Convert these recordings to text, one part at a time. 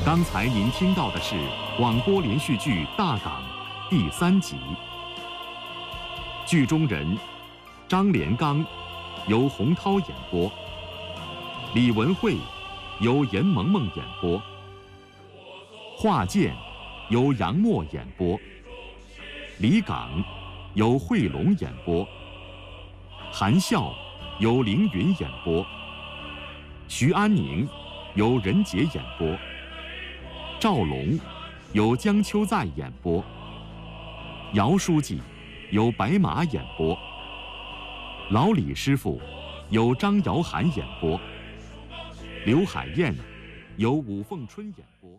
刚才您听到的是广播连续剧《大港》第3集，剧中人张连刚由洪涛演播，李文慧由严萌萌演播，华健由杨默演播，李岗由惠龙演播，韩笑由凌云演播，徐安宁由任杰演播，赵龙由江秋在演播，姚书记由白马演播，老李师傅由张瑶涵演播，刘海燕由武凤春演播。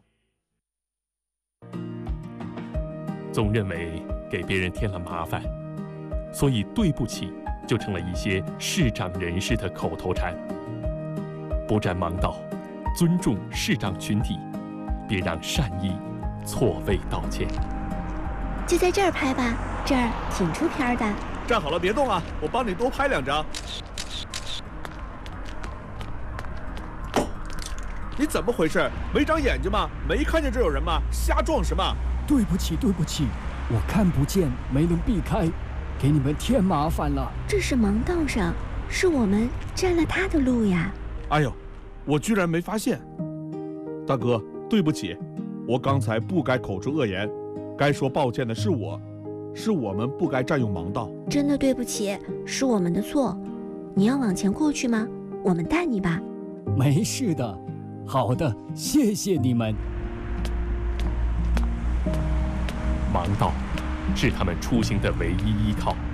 总认为给别人添了麻烦，所以对不起就成了一些视障人士的口头禅。不占盲道，尊重视障群体，别让善意错位道歉。 就在这儿拍吧，这儿挺出片的。 站好了，别动啊，我帮你多拍2张。你怎么回事？没长眼睛吗？没看见这有人吗？瞎撞什么？ 对不起，对不起，我看不见，没能避开，给你们添麻烦了。 这是盲道上，是我们占了他的路呀。 哎呦，我居然没发现。大哥，对不起，我刚才不该口出恶言，该说抱歉的是我，是我们不该占用盲道。 真的对不起，是我们的错。你要往前过去吗？我们带你吧。 没事的。好的，谢谢你们。 盲道是他们出行的唯一依靠。